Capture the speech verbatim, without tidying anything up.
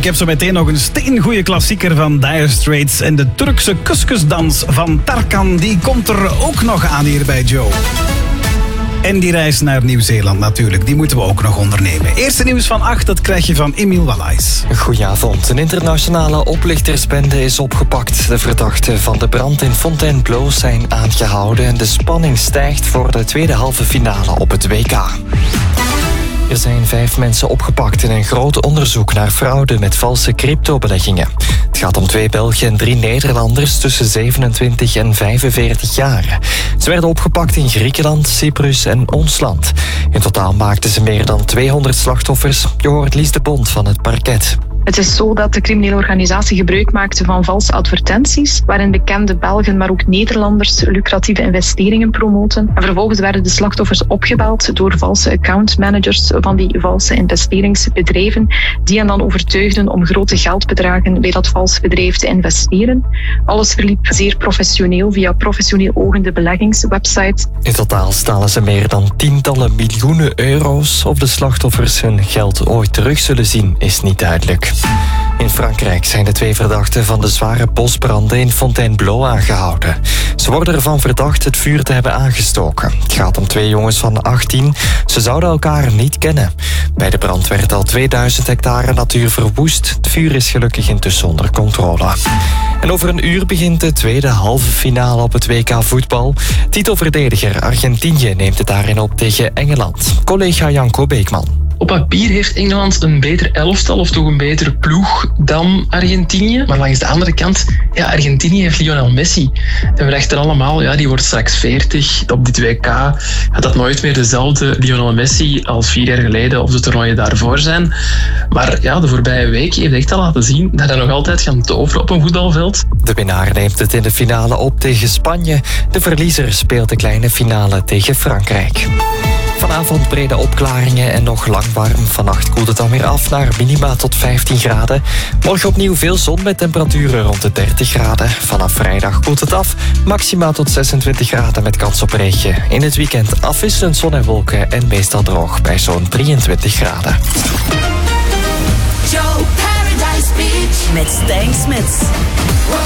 heb zo meteen nog een steengoeie klassieker van Dire Straits. En de Turkse kuskusdans van Tarkan, die komt er ook nog aan hier bij Joe. En die reis naar Nieuw-Zeeland natuurlijk, die moeten we ook nog ondernemen. Eerste nieuws van acht, dat krijg je van Emiel Wallays. Goedenavond. Een internationale oplichtersbende is opgepakt. De verdachten van de brand in Fontainebleau zijn aangehouden en de spanning stijgt voor de tweede halve finale op het W K. Er zijn vijf mensen opgepakt in een groot onderzoek naar fraude met valse cryptobeleggingen. Het gaat om twee Belgen en drie Nederlanders tussen zevenentwintig en vijfenveertig jaar. Ze werden opgepakt in Griekenland, Cyprus en ons land. In totaal maakten ze meer dan tweehonderd slachtoffers. Je hoort Lies de Bond van het parket. Het is zo dat de criminele organisatie gebruik maakte van valse advertenties, waarin bekende Belgen, maar ook Nederlanders lucratieve investeringen promoten. En vervolgens werden de slachtoffers opgebeld door valse accountmanagers van die valse investeringsbedrijven, die hen dan overtuigden om grote geldbedragen bij dat valse bedrijf te investeren. Alles verliep zeer professioneel via professioneel ogende beleggingswebsites. In totaal stalen ze meer dan tientallen miljoenen euro's. Of de slachtoffers hun geld ooit terug zullen zien, is niet duidelijk. In Frankrijk zijn de twee verdachten van de zware bosbranden in Fontainebleau aangehouden. Ze worden ervan verdacht het vuur te hebben aangestoken. Het gaat om twee jongens van achttien. Ze zouden elkaar niet kennen. Bij de brand werd al tweeduizend hectare natuur verwoest. Het vuur is gelukkig intussen onder controle. En over een uur begint de tweede halve finale op het W K voetbal. Titelverdediger Argentinië neemt het daarin op tegen Engeland. Collega Janko Beekman. Op papier heeft Engeland een beter elftal of toch een betere ploeg dan Argentinië. Maar langs de andere kant, ja, Argentinië heeft Lionel Messi. En we dachten allemaal, ja, die wordt straks veertig. Op dit W K gaat dat nooit meer dezelfde Lionel Messi als vier jaar geleden of de toernooien daarvoor zijn. Maar ja, de voorbije week heeft echt al laten zien dat hij nog altijd kan toveren op een voetbalveld. De winnaar neemt het in de finale op tegen Spanje. De verliezer speelt de kleine finale tegen Frankrijk. Vanavond brede opklaringen en nog lang warm. Vannacht koelt het dan weer af naar minima tot vijftien graden. Morgen opnieuw veel zon met temperaturen rond de dertig graden. Vanaf vrijdag koelt het af. Maxima tot zesentwintig graden met kans op regen. In het weekend afwisselend zon en wolken en meestal droog bij zo'n drieëntwintig graden. Joe Paradise Beach met Stijn Smits.